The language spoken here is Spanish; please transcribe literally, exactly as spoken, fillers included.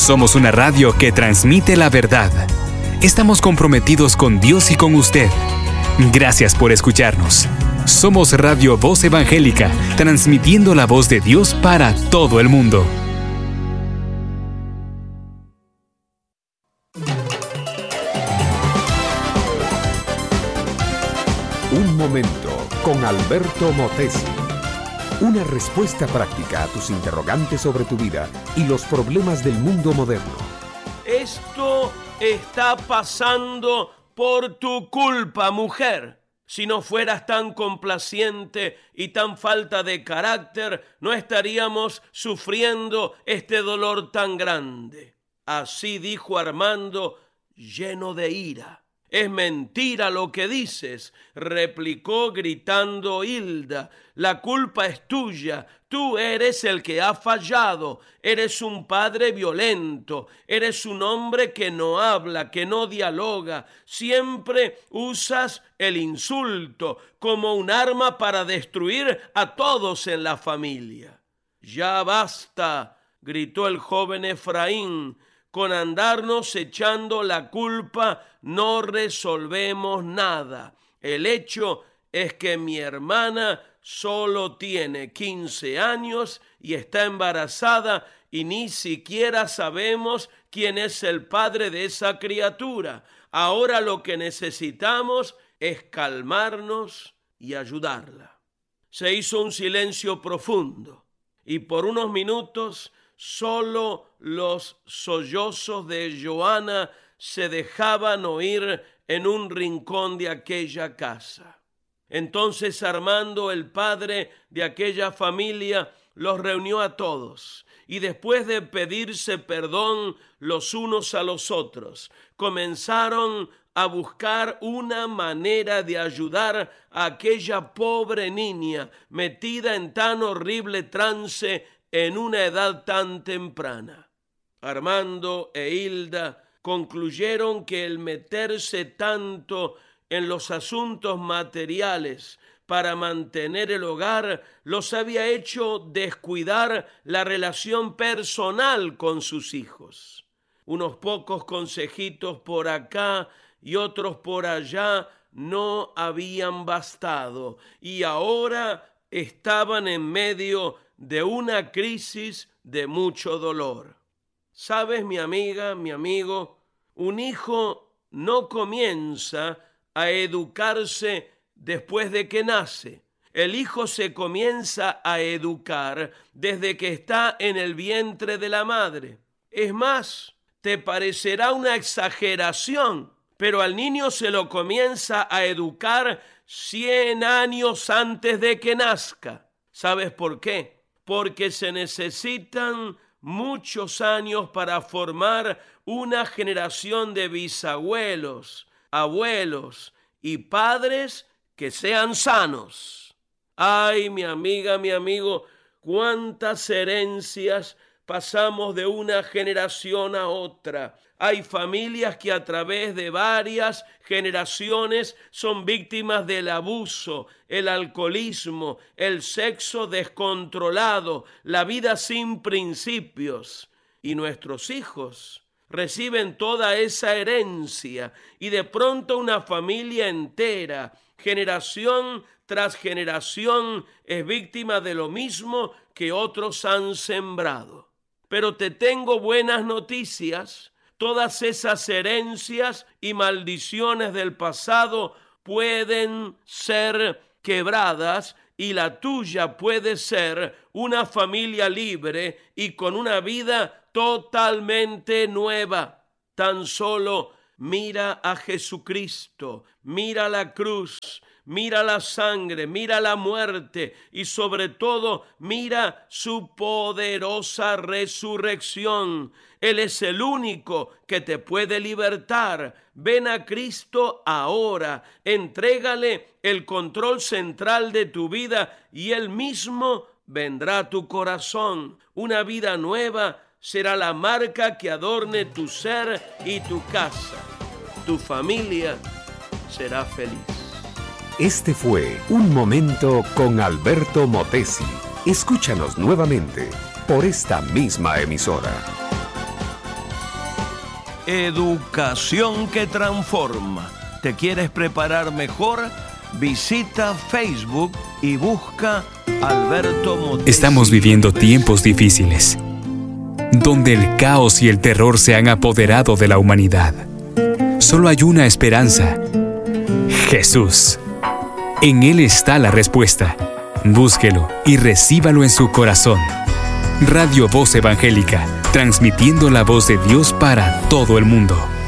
Somos una radio que transmite la verdad. Estamos comprometidos con Dios y con usted. Gracias por escucharnos. Somos Radio Voz Evangélica, transmitiendo la voz de Dios para todo el mundo. Un momento con Alberto Motesi. Una respuesta práctica a tus interrogantes sobre tu vida y los problemas del mundo moderno. Esto está pasando por tu culpa, mujer. Si no fueras tan complaciente y tan falta de carácter, no estaríamos sufriendo este dolor tan grande. Así dijo Armando, lleno de ira. Es mentira lo que dices, replicó gritando Hilda. La culpa es tuya, tú eres el que ha fallado, eres un padre violento, eres un hombre que no habla, que no dialoga, siempre usas el insulto como un arma para destruir a todos en la familia. Ya basta, gritó el joven Efraín. Con andarnos echando la culpa no resolvemos nada. El hecho es que mi hermana solo tiene quince años y está embarazada y ni siquiera sabemos quién es el padre de esa criatura. Ahora lo que necesitamos es calmarnos y ayudarla. Se hizo un silencio profundo y por unos minutos solo los sollozos de Joana se dejaban oír en un rincón de aquella casa. Entonces Armando, el padre de aquella familia, los reunió a todos y después de pedirse perdón los unos a los otros, comenzaron a buscar una manera de ayudar a aquella pobre niña metida en tan horrible trance en una edad tan temprana. Armando e Hilda concluyeron que el meterse tanto en los asuntos materiales para mantener el hogar los había hecho descuidar la relación personal con sus hijos. Unos pocos consejitos por acá y otros por allá no habían bastado y ahora estaban en medio de una crisis de mucho dolor. ¿Sabes, mi amiga, mi amigo? Un hijo no comienza a educarse después de que nace. El hijo se comienza a educar desde que está en el vientre de la madre. Es más, te parecerá una exageración, pero al niño se lo comienza a educar cien años antes de que nazca. ¿Sabes por qué? Porque se necesitan muchos años para formar una generación de bisabuelos, abuelos y padres que sean sanos. Ay, mi amiga, mi amigo, cuántas herencias pasamos de una generación a otra. Hay familias que a través de varias generaciones son víctimas del abuso, el alcoholismo, el sexo descontrolado, la vida sin principios. Y nuestros hijos reciben toda esa herencia y de pronto una familia entera, generación tras generación, es víctima de lo mismo que otros han sembrado. Pero te tengo buenas noticias. Todas esas herencias y maldiciones del pasado pueden ser quebradas y la tuya puede ser una familia libre y con una vida totalmente nueva. Tan solo mira a Jesucristo, mira la cruz, mira la sangre, mira la muerte y sobre todo mira su poderosa resurrección. Él es el único que te puede libertar. Ven a Cristo ahora, entrégale el control central de tu vida y Él mismo vendrá a tu corazón. Una vida nueva será la marca que adorne tu ser y tu casa. Tu familia será feliz. Este fue Un Momento con Alberto Motesi. Escúchanos nuevamente por esta misma emisora. educación que transforma. ¿Te quieres preparar mejor? Visita Facebook y busca Alberto Motesi. Estamos viviendo tiempos difíciles, donde el caos y el terror se han apoderado de la humanidad. Solo hay una esperanza: Jesús. En Él está la respuesta. Búsquelo y recíbalo en su corazón. Radio Voz Evangélica, transmitiendo la voz de Dios para todo el mundo.